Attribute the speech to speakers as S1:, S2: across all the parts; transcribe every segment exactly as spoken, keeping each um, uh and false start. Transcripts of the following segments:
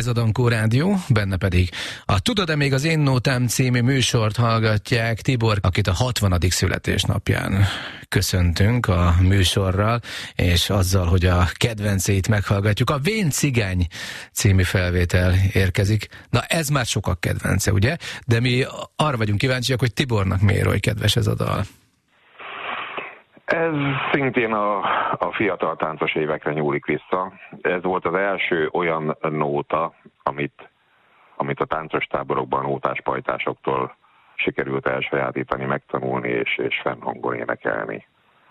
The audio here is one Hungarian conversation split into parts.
S1: Ez a Dankó Rádió, benne pedig a Tudod-e még az én nótám című műsort hallgatják. Tibor, akit a hatvanadik születésnapján köszöntünk a műsorral, és azzal, hogy a kedvenceit meghallgatjuk. A Vén cigány című felvétel érkezik. Na ez már sokak kedvence, ugye? De mi arra vagyunk kíváncsiak, hogy Tibornak miért oly kedves ez a dal.
S2: Ez szintén a, a fiatal táncos évekre nyúlik vissza. Ez volt az első olyan nóta, amit, amit a táncos táborokban nótáspajtásoktól sikerült elsajátítani, megtanulni és, és fennhangon énekelni.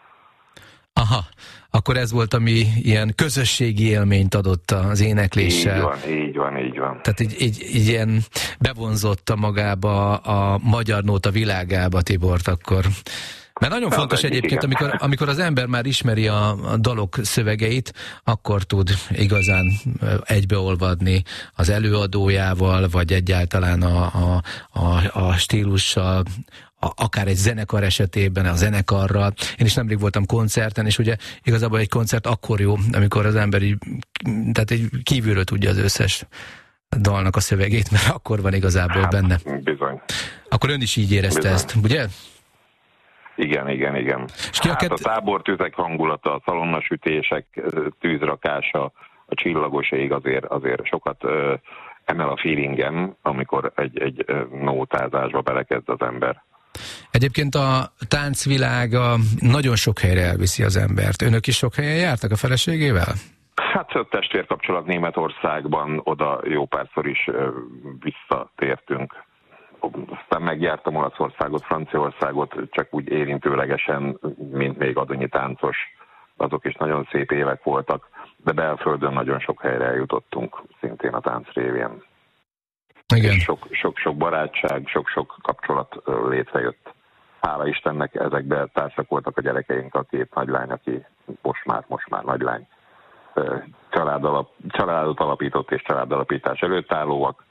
S2: Aha,
S1: akkor ez volt, ami ilyen közösségi élményt adott az énekléssel.
S2: Így van, így van, így van.
S1: Tehát így, így, így ilyen bevonzotta magába a magyar nóta világába Tibort akkor. Mert nagyon fontos egyébként, amikor, amikor az ember már ismeri a, a dalok szövegeit, akkor tud igazán egybeolvadni az előadójával, vagy egyáltalán a, a, a, a stílussal, a, akár egy zenekar esetében, a zenekarral. Én is nemrég voltam koncerten, és ugye igazából egy koncert akkor jó, amikor az ember így, tehát így kívülről tudja az összes dalnak a szövegét, mert akkor van igazából
S2: hát,
S1: benne.
S2: Bizony.
S1: Akkor ön is így érezte
S2: bizony.
S1: ezt, ugye?
S2: Igen, igen, igen. Hát a, kett... a tábortüzek hangulata, a szalonnasütések tűzrakása, a csillagos ég azért, azért sokat ö, emel a feelingem, amikor egy, egy nótázásba belekezd az ember.
S1: Egyébként a táncvilága nagyon sok helyre elviszi az embert. Önök is sok helyen jártak a feleségével?
S2: Hát a testvérkapcsolat Németországban, oda jó párszor is ö, visszatértünk. Aztán megjártam Olaszországot, Franciaországot, csak úgy érintőlegesen, mint még adonyi táncos. Azok is nagyon szép évek voltak, de belföldön nagyon sok helyre eljutottunk, szintén a tánc révén.
S1: Igen.
S2: Sok-sok barátság, sok-sok kapcsolat létrejött. Hála Istennek ezekben társak voltak a gyerekeink, a két nagylány, aki most már, most már nagylány. Család alap, családot alapított és családalapítás előtt állóak.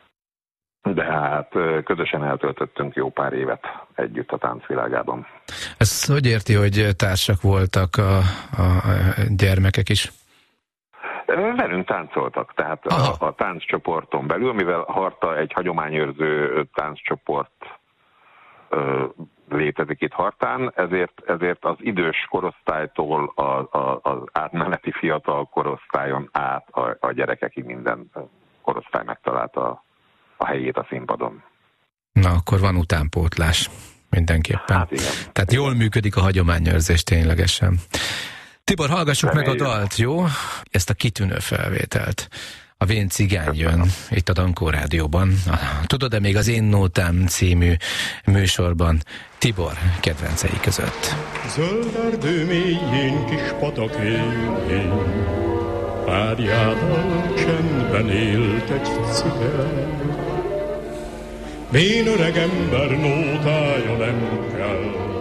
S2: De hát közösen eltöltöttünk jó pár évet együtt a táncvilágában.
S1: Ezt hogy érti, hogy társak voltak a, a gyermekek is?
S2: Velünk táncoltak, tehát a, a tánccsoporton belül, mivel Harta egy hagyományőrző tánccsoport ö, létezik itt Hartán, ezért, ezért az idős korosztálytól a, a, az átmeneti fiatal korosztályon át a, a gyerekekig minden korosztály megtalálta a a helyét a színpadon.
S1: Na, akkor van utánpótlás mindenképpen.
S2: Hát igen.
S1: Tehát jól működik a hagyományőrzés ténylegesen. Tibor, hallgassuk Reméljük. meg a dalt, jó? Ezt a kitűnő felvételt. A Vén cigány jön itt a Dankó Rádióban. Tudod-e még az Én nótám című műsorban Tibor kedvencei között?
S3: Zöld erdő mélyén, kis patak élén, párjával csendben élt egy cigány. Vén öreg ember nótája nem kell,